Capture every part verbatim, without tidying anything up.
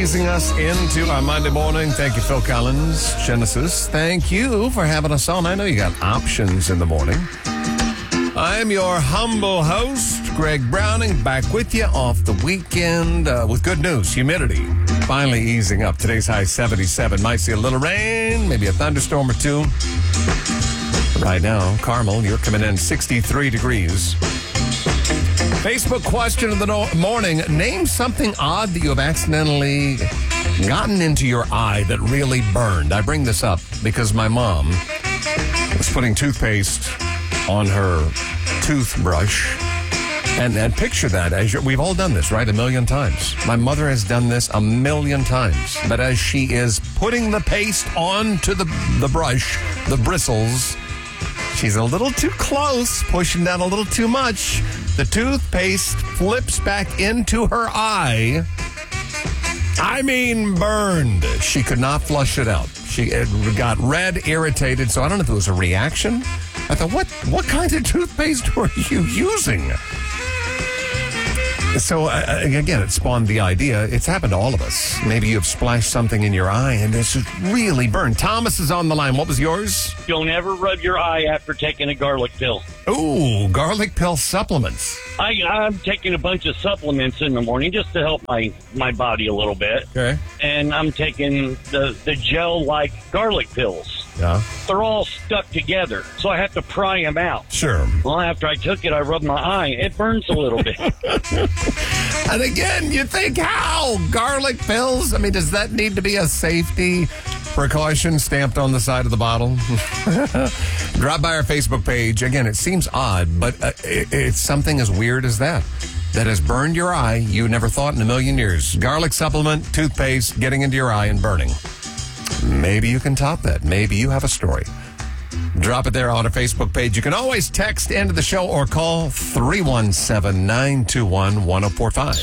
easing us into our Monday morning. Thank you, Phil Collins, Genesis. Thank you for having us on. I know you got options in the morning. I'm your humble host, Greg Browning, back with you off the weekend uh, with good news. Humidity finally easing up. Today's high seventy-seven. Might see a little rain, maybe a thunderstorm or two. Right now, Carmel, you're coming in sixty-three degrees. Facebook question of the no- morning. Name something odd that you have accidentally gotten into your eye that really burned. I bring this up because my mom was putting toothpaste on her toothbrush. And, and picture that as you're, we've all done this, right? A million times. My mother has done this a million times. But as she is putting the paste onto the, the brush, the bristles, she's a little too close, pushing down a little too much. The toothpaste flips back into her eye. I mean, burned. She could not flush it out. She it got red, irritated. So I don't know if it was a reaction. I thought, what, what kind of toothpaste were you using? So, uh, again, it spawned the idea. It's happened to all of us. Maybe you've splashed something in your eye and it's just really burned. Thomas is on the line. What was yours? Don't ever rub your eye after taking a garlic pill. Ooh, garlic pill supplements. I, I'm taking a bunch of supplements in the morning just to help my, my body a little bit. Okay. And I'm taking the, the gel-like garlic pills. Yeah. They're all stuck together, so I have to pry them out. Sure. Well, after I took it, I rubbed my eye. It burns a little bit. And again, you think, how? Garlic pills? I mean, does that need to be a safety precaution stamped on the side of the bottle? Drop by our Facebook page. Again, it seems odd, but uh, it, it's something as weird as that. That has burned your eye. You never thought in a million years. Garlic supplement, toothpaste, getting into your eye and burning. Maybe you can top that. Maybe you have a story. Drop it there on our Facebook page. You can always text into the show or call three one seven, nine two one, one oh four five.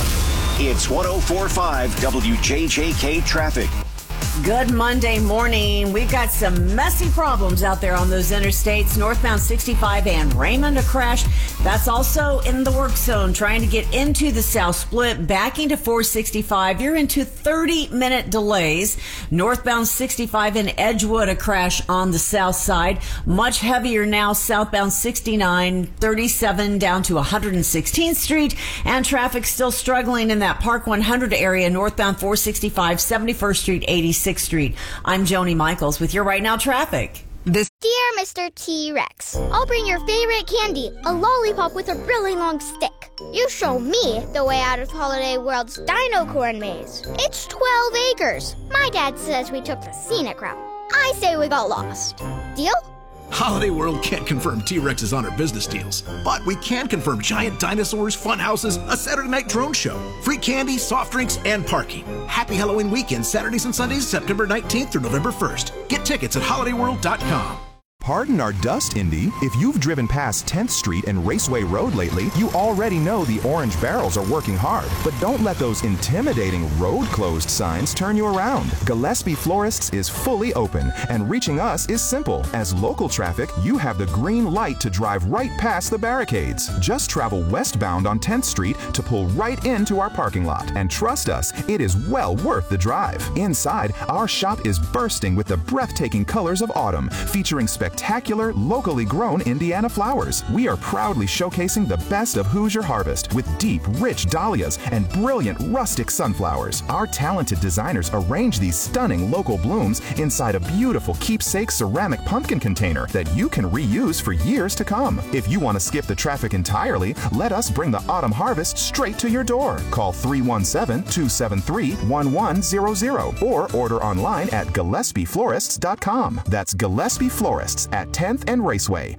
It's one oh four point five W J J K Traffic. Good Monday morning. We've got some messy problems out there on those interstates. Northbound sixty-five and Raymond, a crash. That's also in the work zone, trying to get into the South Split, backing to four sixty-five. You're into thirty-minute delays. Northbound sixty-five in Edgewood, a crash on the south side. Much heavier now, southbound sixty-nine, thirty-seven down to one hundred sixteenth Street. And traffic still struggling in that Park one hundred area, northbound four sixty-five, seventy-first Street, eighty-sixth Street. I'm Joni Michaels with your Right Now traffic. This Dear Mister T-Rex, I'll bring your favorite candy, a lollipop with a really long stick. You show me the way out of Holiday World's Dino Corn Maze. It's twelve acres. My dad says we took the scenic route. I say we got lost. Deal? Holiday World can't confirm T-Rexes on our business deals, but we can confirm giant dinosaurs, fun houses, a Saturday night drone show, free candy, soft drinks, and parking. Happy Halloween weekend, Saturdays and Sundays, September nineteenth through November first. Get tickets at holiday world dot com. Pardon our dust, Indy. If you've driven past tenth Street and Raceway Road lately, you already know the orange barrels are working hard. But don't let those intimidating road closed signs turn you around. Gillespie Florists is fully open, and reaching us is simple. As local traffic, you have the green light to drive right past the barricades. Just travel westbound on tenth Street to pull right into our parking lot. And trust us, it is well worth the drive. Inside, our shop is bursting with the breathtaking colors of autumn, featuring spectacular Spectacular, locally grown Indiana flowers. We are proudly showcasing the best of Hoosier Harvest with deep, rich dahlias and brilliant rustic sunflowers. Our talented designers arrange these stunning local blooms inside a beautiful keepsake ceramic pumpkin container that you can reuse for years to come. If you want to skip the traffic entirely, let us bring the autumn harvest straight to your door. Call three one seven, two seven three, one one zero zero or order online at gillespie florists dot com. That's Gillespie Florists at tenth and Raceway.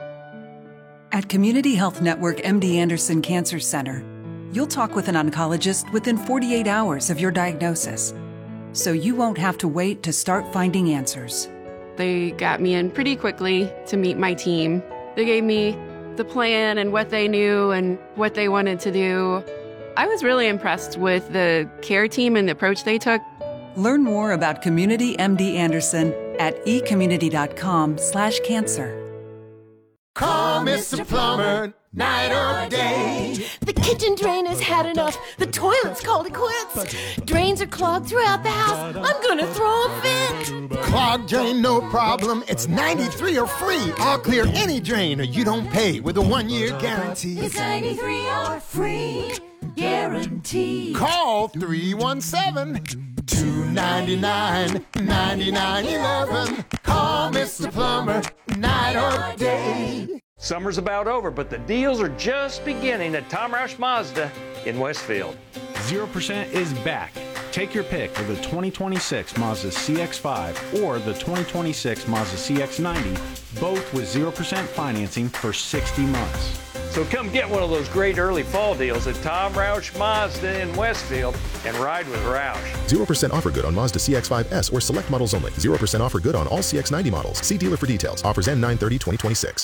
At Community Health Network M D Anderson Cancer Center, you'll talk with an oncologist within forty-eight hours of your diagnosis, so you won't have to wait to start finding answers. They got me in pretty quickly to meet my team. They gave me the plan and what they knew and what they wanted to do. I was really impressed with the care team and the approach they took. Learn more about Community M D Anderson at e community dot com slash cancer. Call Mister Plumber night or day. The kitchen drain has had enough. The toilet's called it quits. Drains are clogged throughout the house. I'm gonna throw a fit. Clogged drain, no problem. It's ninety-three or free. I'll clear any drain or you don't pay with a one-year guarantee. It's ninety-three or free guarantee. Call three one seven, two nine nine, nine nine one one. Call Mister Plumber, night or day. Summer's about over, but the deals are just beginning at Tom Roush Mazda in Westfield. zero percent is back. Take your pick for the twenty twenty-six Mazda C X five or the twenty twenty-six Mazda C X ninety, both with zero percent financing for sixty months. So come get one of those great early fall deals at Tom Roush Mazda in Westfield and ride with Roush. zero percent offer good on Mazda C X five S or select models only. zero percent offer good on all C X ninety models. See dealer for details. Offers end nine thirty twenty twenty-six.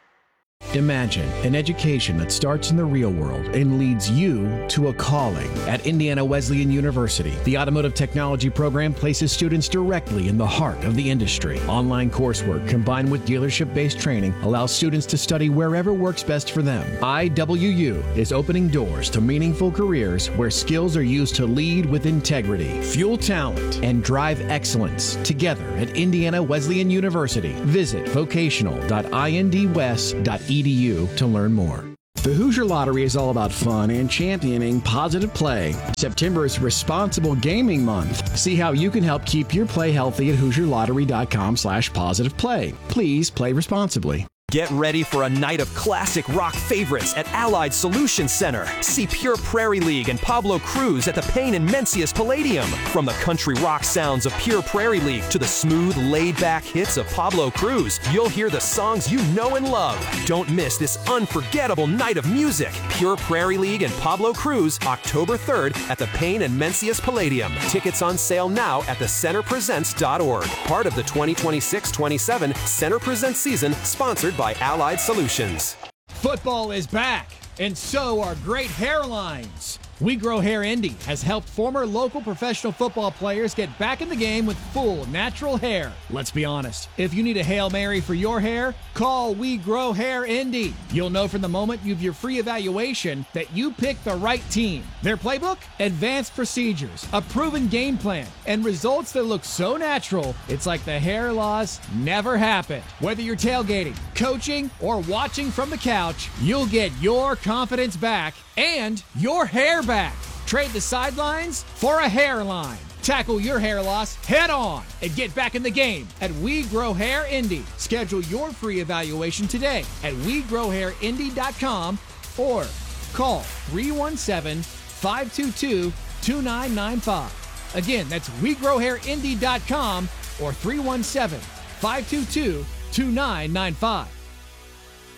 Imagine an education that starts in the real world and leads you to a calling. At Indiana Wesleyan University, the Automotive Technology program places students directly in the heart of the industry. Online coursework combined with dealership-based training allows students to study wherever works best for them. I W U is opening doors to meaningful careers where skills are used to lead with integrity, fuel talent, and drive excellence. Together at Indiana Wesleyan University, visit vocational dot I N D west dot E D U to learn more. The Hoosier Lottery is all about fun and championing positive play. September is Responsible Gaming Month. See how you can help keep your play healthy at hoosier lottery dot com slash positive play. Please play responsibly. Get ready for a night of classic rock favorites at Allied Solutions Center. See Pure Prairie League and Pablo Cruz at the Payne and Mencius Palladium. From the country rock sounds of Pure Prairie League to the smooth, laid-back hits of Pablo Cruz, you'll hear the songs you know and love. Don't miss this unforgettable night of music. Pure Prairie League and Pablo Cruz, October third at the Payne and Mencius Palladium. Tickets on sale now at the center presents dot org. Part of the twenty twenty-six twenty-seven Center Presents season, sponsored by Allied Solutions. Football is back, and so are great hairlines. We Grow Hair Indy has helped former local professional football players get back in the game with full natural hair. Let's be honest, if you need a Hail Mary for your hair, call We Grow Hair Indy. You'll know from the moment you have your free evaluation that you picked the right team. Their playbook? Advanced procedures, a proven game plan, and results that look so natural, it's like the hair loss never happened. Whether you're tailgating, coaching, or watching from the couch, you'll get your confidence back and your hair back. Trade the sidelines for a hairline. Tackle your hair loss head on and get back in the game at We Grow Hair Indy. Schedule your free evaluation today at we grow hair indy dot com or call three one seven, five two two, two nine nine five. Again, that's we grow hair indy dot com or three one seven, five two two, two nine nine five.